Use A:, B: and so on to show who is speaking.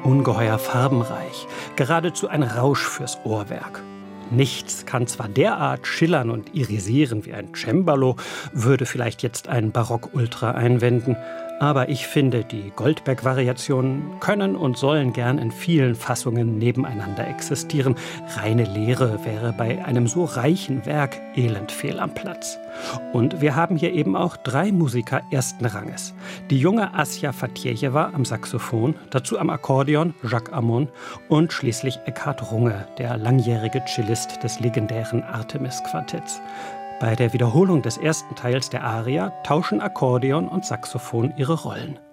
A: ungeheuer farbenreich, geradezu ein Rausch fürs Ohrwerk. Nichts kann zwar derart schillern und irisieren wie ein Cembalo, würde vielleicht jetzt ein Barock-Ultra einwenden, aber ich finde, die Goldberg-Variationen können und sollen gern in vielen Fassungen nebeneinander existieren. Reine Leere wäre bei einem so reichen Werk elend fehl am Platz. Und wir haben hier eben auch 3 Musiker ersten Ranges. Die junge Asja Fatjejewa am Saxophon, dazu am Akkordeon Jacques Ammon und schließlich Eckhard Runge, der langjährige Cellist des legendären Artemis-Quartetts. Bei der Wiederholung des ersten Teils der Aria tauschen Akkordeon und Saxophon ihre Rollen.